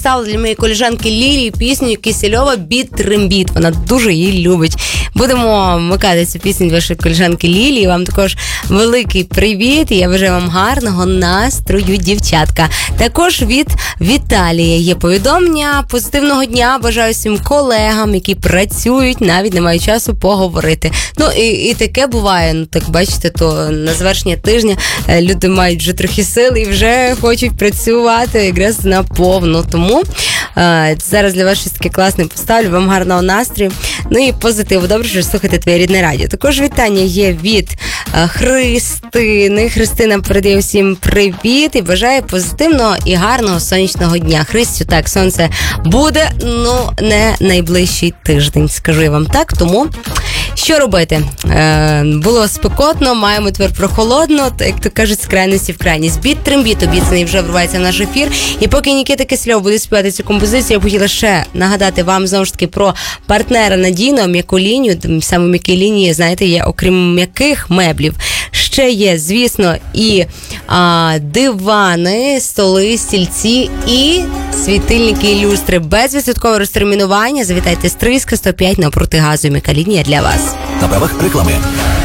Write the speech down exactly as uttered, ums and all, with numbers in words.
Стала для моєї колежанки Лілії пісню Кисельова «Біт-трембіт». Вона дуже її любить. Будемо вмикати цю пісню для вашої колежанки Лілії. Вам також великий привіт. І я бажаю вам гарного настрою, дівчатка. Також від Віталія є повідомлення. Позитивного дня бажаю всім колегам, які працюють, навіть не мають часу поговорити. Ну і, і таке буває. Ну так бачите, то на завершення тижня люди мають вже трохи сили і вже хочуть працювати якраз наповну. Тому е, зараз для вас щось таке класне поставлю. Вам гарного настрою. Ну і позитиву. Добре, що слухаєте твоє рідне радіо. Також вітання є від е, Христини. Христина передає всім привіт і бажає позитивного і гарного сонячного дня. Христю, так, сонце буде, ну не найближчий тиждень, скажу я вам так. Тому що робити? Е, було спекотно, маємо тепер прохолодно, як то кажуть, з крайності в крайність. Біт-трембіт обіцяний вже вривається в наш ефір. І поки Нікіта Кисельов буде співати цю композицію, я б хотіла ще нагадати вам, знову ж таки, про партнера надійного, м'яку лінію. Саме м'які лінії, знаєте, є, окрім м'яких меблів, ще є, звісно, і а, дивани, столи, стільці і світильники і люстри. Безвідсоткове розтермінування. Завітайте Стрийська, сто п'ять навпроти газу. М'яка лінія для вас. На правах реклами.